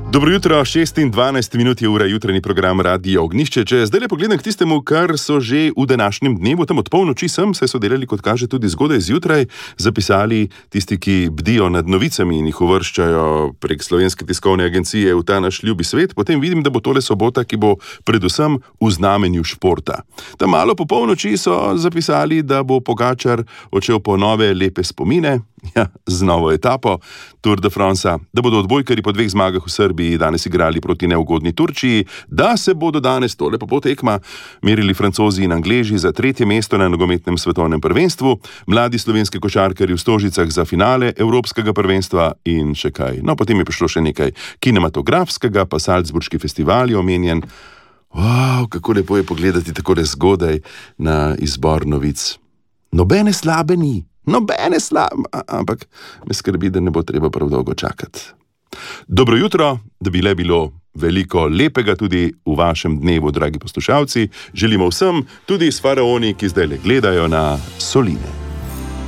Dobro jutro, 6:12 minut je ura, jutranji program Radio Ognjišče. Če zdaj le pogledam k tistemu, kar so že v današnjem dnevu, tam od polnoči sem, saj so delali, kot kaže, tudi zgodaj zjutraj, zapisali tisti, ki bdijo nad novicami in jih uvrščajo prek Slovenske tiskovne agencije v ta naš ljubi svet. Potem vidim, da bo tole sobota, ki bo predvsem v znamenju športa. Tam malo po polnoči so zapisali, da bo Pogačar odšel po nove lepe spomine, z novo etapo Tour de France, da bodo odbojkarji po 2 zmagah v Srbiji danes igrali proti neugodni Turčiji, da se bodo danes, tole pa bo tekma, merili Francozi in Angleži za 3. mesto na nogometnem svetovnem prvenstvu, mladi slovenski košarkarji v Stožicah za finale Evropskega prvenstva in še kaj. No, potem je prišlo še nekaj kinematografskega, pa Salzburški festival je omenjen. Wow, kako lepo je pogledati takole zgodaj na izbor novic. Nobene slabe ni. Ampak me skrbi, da ne bo treba prav dolgo čakati. Dobro jutro, da bi le bilo veliko lepega tudi v vašem dnevu, dragi poslušalci. Želimo vsem, tudi s faraoni, ki zdaj le gledajo na soline.